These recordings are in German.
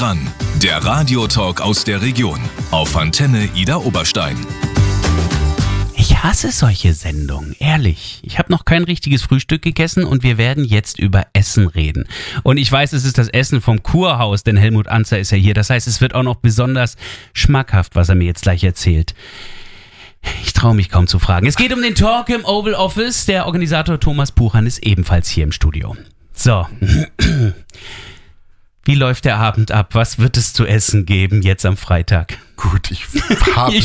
dran, der Radiotalk aus der Region auf Antenne Idar Oberstein. Ich hasse solche Sendungen, ehrlich. Ich habe noch kein richtiges Frühstück gegessen und wir werden jetzt über Essen reden. Und ich weiß, es ist das Essen vom Kurhaus, denn Helmut Anzer ist ja hier. Das heißt, es wird auch noch besonders schmackhaft, was er mir jetzt gleich erzählt. Ich traue mich kaum zu fragen. Es geht um den Talk im Oval Office. Der Organisator Thomas Buchan ist ebenfalls hier im Studio. So, wie läuft der Abend ab? Was wird es zu essen geben jetzt am Freitag? Gut, ich habe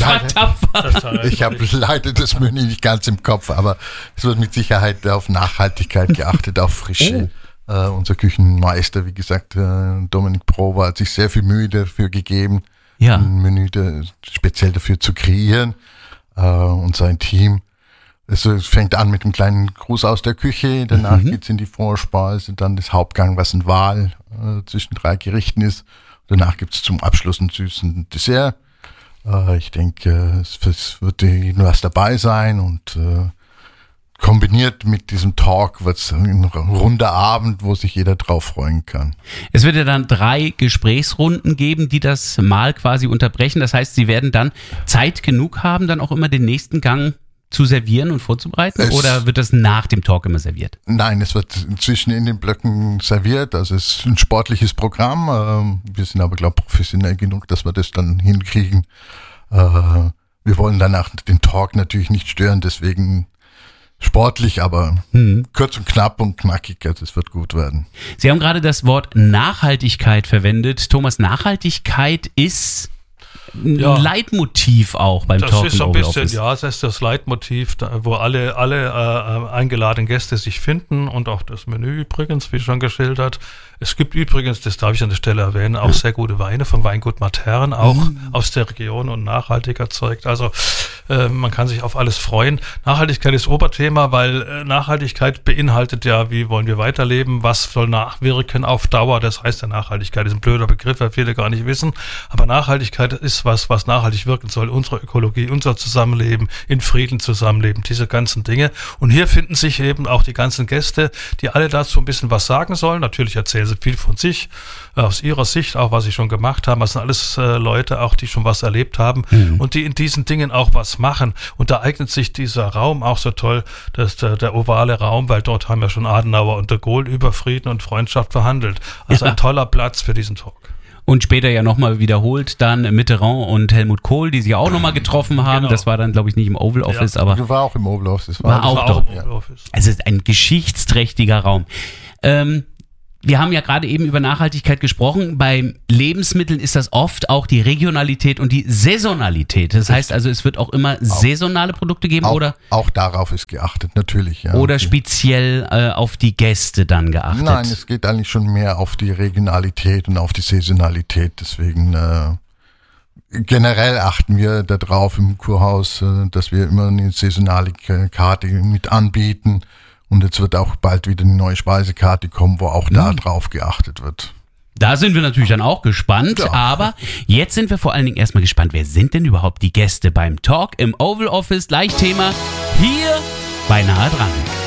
leider das Menü nicht ganz im Kopf, aber es wird mit Sicherheit auf Nachhaltigkeit geachtet, auf Frische. Unser Küchenmeister, wie gesagt, Dominik Prober, hat sich sehr viel Mühe dafür gegeben, ein Menü speziell dafür zu kreieren, und sein Team. Es fängt an mit einem kleinen Gruß aus der Küche, danach geht's in die Vorspeise, dann das Hauptgang, was ein Wahl zwischen 3 Gerichten ist. Danach gibt's zum Abschluss einen süßen Dessert. Ich denke, es wird was dabei sein und kombiniert mit diesem Talk wird es ein runder Abend, wo sich jeder drauf freuen kann. Es wird ja dann 3 Gesprächsrunden geben, die das Mahl quasi unterbrechen. Das heißt, Sie werden dann Zeit genug haben, dann auch immer den nächsten Gang zu servieren und vorzubereiten? Oder wird das nach dem Talk immer serviert? Nein, es wird inzwischen in den Blöcken serviert. Also es ist ein sportliches Programm. Wir sind aber, glaube ich, professionell genug, dass wir das dann hinkriegen. Wir wollen danach den Talk natürlich nicht stören, deswegen sportlich, aber kurz und knapp und knackig. Also es wird gut werden. Sie haben gerade das Wort Nachhaltigkeit verwendet. Thomas, Nachhaltigkeit ist ein Leitmotiv auch beim Talk. Das ist ein bisschen, das ist das Leitmotiv, wo alle eingeladenen Gäste sich finden und auch das Menü übrigens, wie schon geschildert. Es gibt übrigens, das darf ich an der Stelle erwähnen, auch sehr gute Weine vom Weingut Matern, auch aus der Region und nachhaltig erzeugt. Also man kann sich auf alles freuen. Nachhaltigkeit ist Oberthema, weil Nachhaltigkeit beinhaltet ja, wie wollen wir weiterleben, was soll nachwirken auf Dauer. Das heißt ja, Nachhaltigkeit ist ein blöder Begriff, weil viele gar nicht wissen. Aber Nachhaltigkeit ist was nachhaltig wirken soll. Unsere Ökologie, unser Zusammenleben, in Frieden zusammenleben, diese ganzen Dinge. Und hier finden sich eben auch die ganzen Gäste, die alle dazu ein bisschen was sagen sollen. Natürlich erzählen sie viel von sich, aus ihrer Sicht, auch was sie schon gemacht haben. Das sind alles Leute auch, die schon was erlebt haben und die in diesen Dingen auch was machen. Und da eignet sich dieser Raum auch so toll, dass der ovale Raum, weil dort haben ja schon Adenauer und de Gaulle über Frieden und Freundschaft verhandelt. Also ein toller Platz für diesen Talk. Und später ja nochmal wiederholt dann Mitterrand und Helmut Kohl, die sich auch nochmal getroffen haben. Genau. Das war dann, glaube ich, nicht im Oval Office, aber... Das war auch im Oval Office. War auch dort. Im Oval Office. Also es ist ein geschichtsträchtiger Raum. Wir haben ja gerade eben über Nachhaltigkeit gesprochen. Bei Lebensmitteln ist das oft auch die Regionalität und die Saisonalität. Das heißt also, es wird auch immer saisonale Produkte geben, oder? Auch darauf ist geachtet, natürlich. Ja. Oder speziell auf die Gäste dann geachtet? Nein, es geht eigentlich schon mehr auf die Regionalität und auf die Saisonalität. Deswegen generell achten wir darauf im Kurhaus, dass wir immer eine saisonale Karte mit anbieten. Und jetzt wird auch bald wieder eine neue Speisekarte kommen, wo auch da drauf geachtet wird. Da sind wir natürlich dann auch gespannt, aber jetzt sind wir vor allen Dingen erstmal gespannt, wer sind denn überhaupt die Gäste beim Talk im Oval Office? Gleich Thema hier bei Nahe dran.